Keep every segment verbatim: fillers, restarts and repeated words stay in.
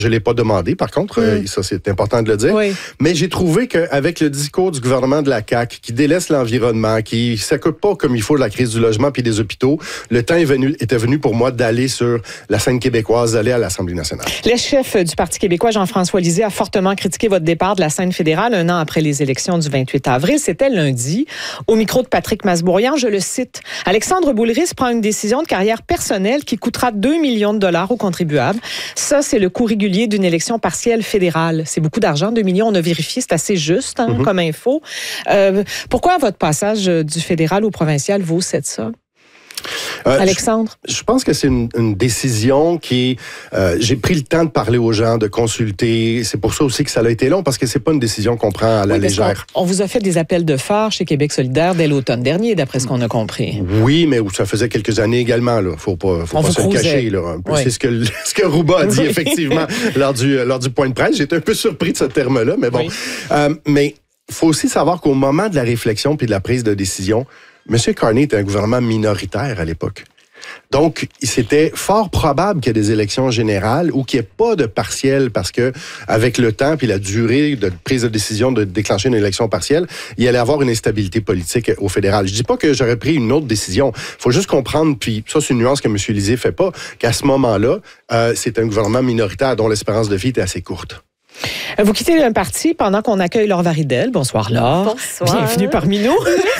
Je ne l'ai pas demandé, par contre, mm. euh, ça c'est important de le dire. Oui. Mais j'ai trouvé qu'avec le discours du gouvernement de la C A Q, qui délaisse l'environnement, qui ne s'occupe pas comme il faut de la crise du logement puis des hôpitaux, le temps est venu, était venu pour moi d'aller sur la scène québécoise, d'aller à l'Assemblée nationale. Le chef du Parti québécois, Jean-François Lisée, a fortement critiqué votre départ de la scène fédérale un an après les élections du vingt-huit avril. C'était lundi. Au micro de Patrick Masbourian, je le cite. « Alexandre Boulris prend une décision de carrière personnelle qui coûtera deux millions de dollars aux contribuables. Ça, c'est le coût régulier d'une élection partielle fédérale. C'est beaucoup d'argent, deux millions, on a vérifié, c'est assez juste hein, mm-hmm. comme info. Euh, pourquoi votre passage du fédéral au provincial vaut cette somme? Euh, Alexandre? Je, je pense que c'est une, une décision qui... Euh, j'ai pris le temps de parler aux gens, de consulter. C'est pour ça aussi que ça a été long, parce que c'est pas une décision qu'on prend à la oui, légère. On, on vous a fait des appels de phare chez Québec solidaire dès l'automne dernier, d'après ce qu'on a compris. Oui, mais ça faisait quelques années également. Là. Faut pas, faut on pas se le cacher. Là, un peu. Oui. C'est ce que, ce que Rouba a dit, oui. effectivement, lors du, lors du point de presse. J'étais un peu surpris de ce terme-là, mais bon. Oui. Euh, mais il faut aussi savoir qu'au moment de la réflexion puis de la prise de décision, M. Carney était un gouvernement minoritaire à l'époque. Donc, c'était fort probable qu'il y ait des élections générales ou qu'il n'y ait pas de partiel parce que, avec le temps puis la durée de prise de décision de déclencher une élection partielle, il y allait avoir une instabilité politique au fédéral. Je dis pas que j'aurais pris une autre décision. Il faut juste comprendre, puis ça, c'est une nuance que M. Lisée fait pas, qu'à ce moment-là, euh, c'est un gouvernement minoritaire dont l'espérance de vie était assez courte. Vous quittez un parti pendant qu'on accueille Laure Varidel. Bonsoir, Laure. Bonsoir. Bienvenue parmi nous.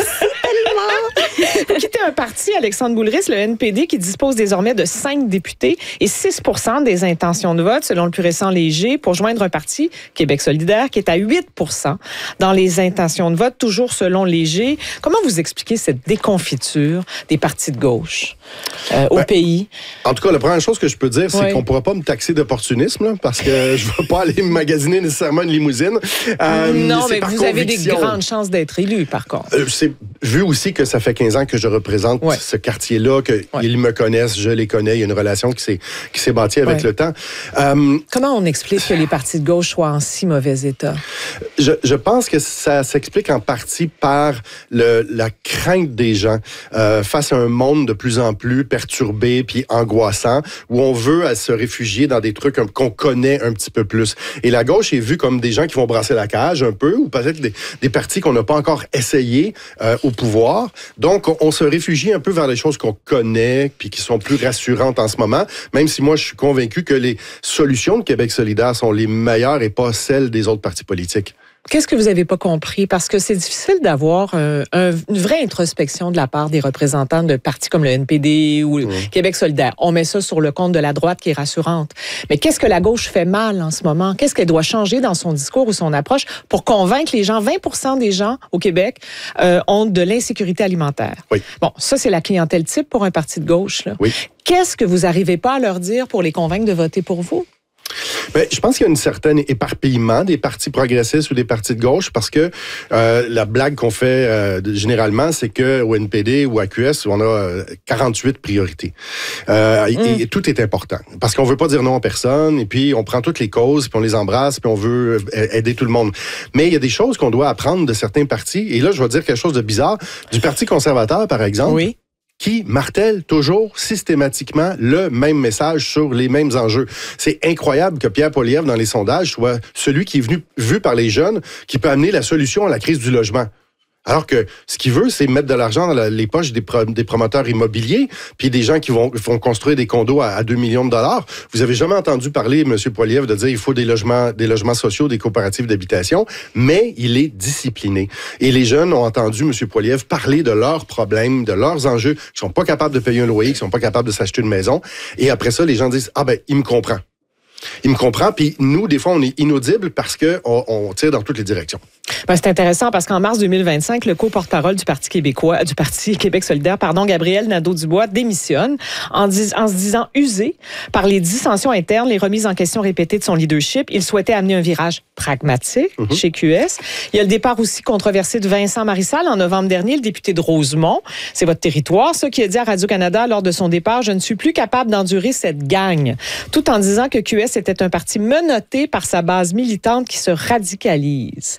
Vous quittez un parti, Alexandre Boulris, le N P D, qui dispose désormais de cinq députés et six pour cent des intentions de vote, selon le plus récent Léger, pour joindre un parti, Québec solidaire, qui est à huit pour cent dans les intentions de vote, toujours selon Léger. Comment vous expliquez cette déconfiture des partis de gauche euh, au ben, pays? En tout cas, la première chose que je peux dire, c'est oui. qu'on ne pourra pas me taxer d'opportunisme, là, parce que je ne vais pas aller magasiner nécessairement une limousine. Euh, non, mais vous conviction. avez des grandes chances d'être élu, par contre. Euh, c'est vu aussi que ça fait quinze ans que je représente ouais. ce quartier-là, qu'ils ouais. me connaissent, je les connais, il y a une relation qui s'est, qui s'est bâtie avec ouais. le temps. Euh, Comment on explique que les partis de gauche soient en si mauvais état? Je, je pense que ça s'explique en partie par le, la crainte des gens euh, face à un monde de plus en plus perturbé puis angoissant, où on veut à se réfugier dans des trucs qu'on connaît un petit peu plus. Et la gauche est vue comme des gens qui vont brasser la cage un peu, ou peut-être des, des partis qu'on n'a pas encore essayé euh, au pouvoir. Donc, on, on se réfugie un peu vers les choses qu'on connaît puis qui sont plus rassurantes en ce moment, même si moi, je suis convaincu que les solutions de Québec solidaire sont les meilleures et pas celles des autres partis politiques. Qu'est-ce que vous n'avez pas compris? Parce que c'est difficile d'avoir un, un, une vraie introspection de la part des représentants de partis comme le N P D ou mmh. Québec solidaire. On met ça sur le compte de la droite qui est rassurante. Mais qu'est-ce que la gauche fait mal en ce moment? Qu'est-ce qu'elle doit changer dans son discours ou son approche pour convaincre les gens? vingt pour cent des gens au Québec euh, ont de l'insécurité alimentaire. Oui. Bon, ça, c'est la clientèle type pour un parti de gauche, là. Oui. Qu'est-ce que vous n'arrivez pas à leur dire pour les convaincre de voter pour vous? Bien, je pense qu'il y a un certain éparpillement des partis progressistes ou des partis de gauche parce que euh, la blague qu'on fait euh, généralement, c'est qu'au N P D ou à Q S, on a euh, quarante-huit priorités. Euh, mm. et, et tout est important parce qu'on veut pas dire non à personne et puis on prend toutes les causes puis on les embrasse puis on veut aider tout le monde. Mais il y a des choses qu'on doit apprendre de certains partis. Et là, je vais dire quelque chose de bizarre. Du Parti conservateur, par exemple. Oui. Qui martèle toujours systématiquement le même message sur les mêmes enjeux. C'est incroyable que Pierre Poilievre, dans les sondages, soit celui qui est venu, vu par les jeunes, qui peut amener la solution à la crise du logement. Alors que ce qu'il veut, c'est mettre de l'argent dans la, les poches des, pro, des promoteurs immobiliers, puis des gens qui vont, vont construire des condos à, à deux millions de dollars. Vous avez jamais entendu parler, M. Poilievre, de dire qu'il faut des logements, des logements sociaux, des coopératives d'habitation, mais il est discipliné. Et les jeunes ont entendu M. Poilievre parler de leurs problèmes, de leurs enjeux, qui sont pas capables de payer un loyer, qui sont pas capables de s'acheter une maison. Et après ça, les gens disent « Ah ben, il me comprend. » Il me comprend, puis nous, des fois, on est inaudibles parce qu'on on tire dans toutes les directions. Ben, c'est intéressant parce qu'en mars deux mille vingt-cinq, le co-porte-parole du Parti québécois, du Parti Québec solidaire, pardon, Gabriel Nadeau-Dubois, démissionne en, dis, en se disant usé par les dissensions internes, les remises en question répétées de son leadership. Il souhaitait amener un virage pragmatique mm-hmm. chez Q S. Il y a le départ aussi controversé de Vincent Marissal en novembre dernier, le député de Rosemont. C'est votre territoire, ça, qui a dit à Radio-Canada lors de son départ, « Je ne suis plus capable d'endurer cette gang », tout en disant que Q S était un parti menotté par sa base militante qui se radicalise. Êtes-vous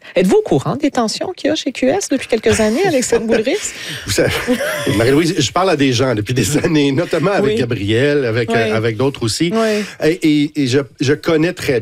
au courant des tensions qu'il y a chez Q S depuis quelques années, Alexandre Boulris? Vous savez, Marie-Louise, je parle à des gens depuis des années, notamment avec oui. Gabriel, avec, oui. euh, avec d'autres aussi. Oui. Et, et, et je, je connais très